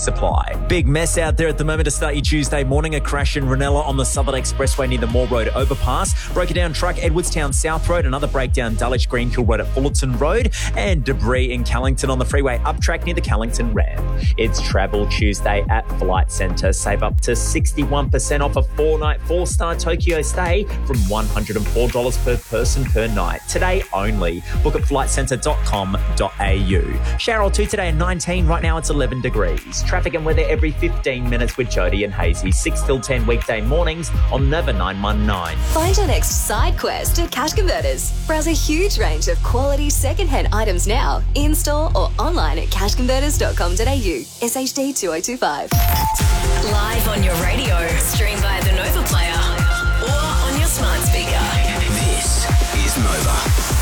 supply. Big mess out there at the moment to start your Tuesday morning. A crash in Ranella on the Southern Expressway near the Moore Road overpass. Broken down truck, Edwardstown South Road. Another breakdown, Dulwich Greenhill Road at Fullerton Road. And debris in Callington on the freeway up track near the Callington ramp. It's Travel Tuesday at Flight Centre. Save up to 61% off a 4-night 4-star Tokyo stay from $104 per person per night. Today only. Book at flightcentre.com.au. Shower or two today at 19. Right now it's 11 degrees. Traffic and weather every 15 minutes with Jody and Hazy. 6 till 10 weekday mornings on Nova 919. Find your next side quest at Cash Converters. Browse a huge range of quality second-hand items now, in-store or online at cashconverters.com.au. SHD 2025. Live on your radio, stream via the Nova Player or on your smart speaker. This is Nova.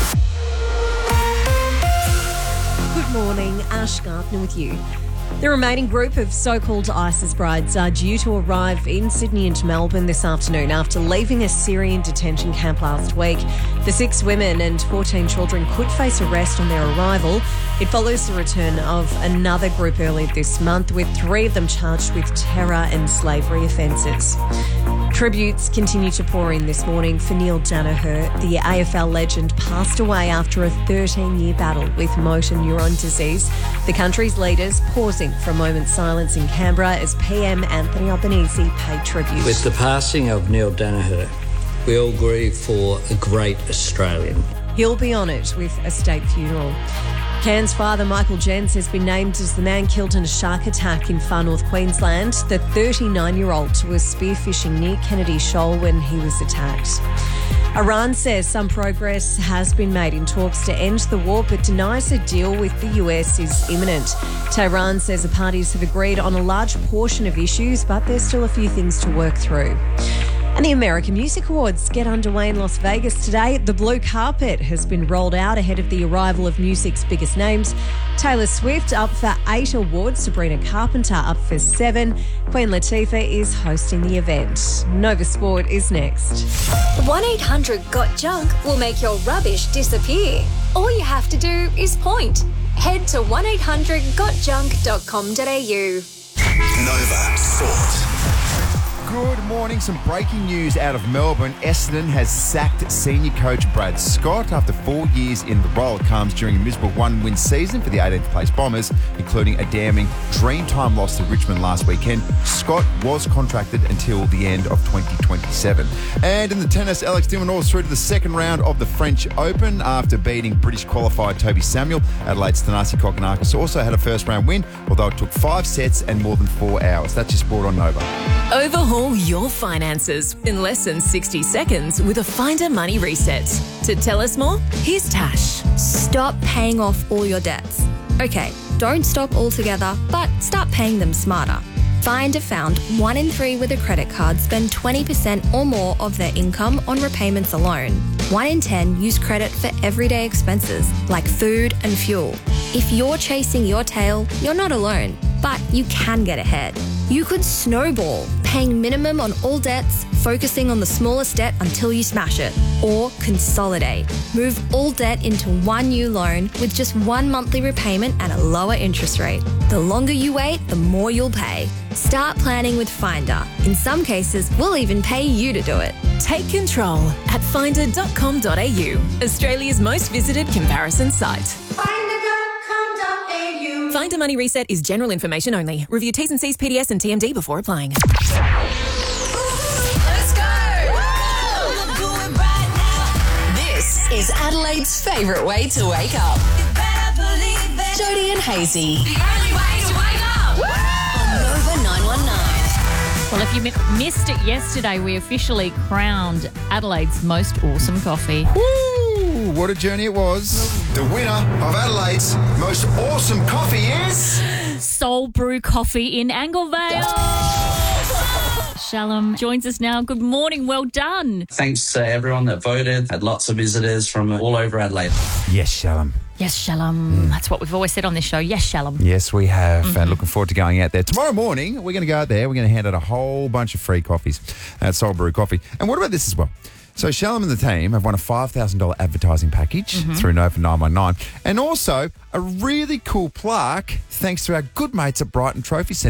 Good morning, Ash Gardner with you. The remaining group of so-called ISIS brides are due to arrive in Sydney and Melbourne this afternoon after leaving a Syrian detention camp last week. The 6 women and 14 children could face arrest on their arrival. It follows the return of another group earlier this month, with 3 of them charged with terror and slavery offences. Tributes continue to pour in this morning for Neil Danaher. The AFL legend passed away after a 13-year battle with motor neuron disease. The country's leaders pausing for a moment's silence in Canberra as PM Anthony Albanese paid tribute. With the passing of Neil Danaher, we all grieve for a great Australian. He'll be honoured with a state funeral. Cairns father Michael Jens has been named as the man killed in a shark attack in far north Queensland. The 39-year-old was spearfishing near Kennedy Shoal when he was attacked. Iran says some progress has been made in talks to end the war, but denies a deal with the US is imminent. Tehran says the parties have agreed on a large portion of issues, but there's still a few things to work through. And the American Music Awards get underway in Las Vegas today. The blue carpet has been rolled out ahead of the arrival of music's biggest names. Taylor Swift up for 8 awards, Sabrina Carpenter up for 7. Queen Latifah is hosting the event. Nova Sport is next. 1-800-GOT-JUNK will make your rubbish disappear. All you have to do is point. Head to 1800gotjunk.com.au. Nova Sport. Good morning. Some breaking news out of Melbourne. Essendon has sacked senior coach Brad Scott after 4 years in the role. It comes during a miserable one-win season for the 18th place Bombers, including a damning Dreamtime loss to Richmond last weekend. Scott was contracted until the end of 2027. And in the tennis, Alex de Minaur is through to the second round of the French Open after beating British qualified Toby Samuel. Adelaide's Thanasi Kokkinakis also had a first-round win, although it took 5 sets and more than 4 hours. That's your sport on Nova. Overhaul your finances in less than 60 seconds with a Finder Money Reset. To tell us more, here's Tash. Stop paying off all your debts. Okay, don't stop altogether, but start paying them smarter. Finder found 1 in 3 with a credit card spend 20% or more of their income on repayments alone. 1 in 10 use credit for everyday expenses like food and fuel. If you're chasing your tail, you're not alone, but you can get ahead. You could snowball, paying minimum on all debts, focusing on the smallest debt until you smash it. Or consolidate. Move all debt into one new loan with just 1 monthly repayment and a lower interest rate. The longer you wait, the more you'll pay. Start planning with Finder. In some cases, we'll even pay you to do it. Take control at finder.com.au, Australia's most visited comparison site. Finder Money Reset is general information only. Review T's and C's, PDS and TMD before applying. Let's go! This is Adelaide's favourite way to wake up. Jody and Hazy. The only way to wake up! On Nova 919. Well, if you missed it yesterday, we officially crowned Adelaide's most awesome coffee. Woo! What a journey it was. The winner of Adelaide's most awesome coffee is... Soul Brew Coffee in Anglevale. Shalom joins us now. Good morning. Well done. Thanks to everyone that voted. Had lots of visitors from all over Adelaide. Yes, Shalom. Yes, Shalom. That's what we've always said on this show. Yes, Shalom. Yes, we have. And looking forward to going out there. Tomorrow morning, we're going to go out there. We're going to hand out a whole bunch of free coffees at Soul Brew Coffee. And what about this as well? So Shalom and the team have won a $5,000 advertising package through Nova 919, and also a really cool plaque thanks to our good mates at Brighton Trophy Centre.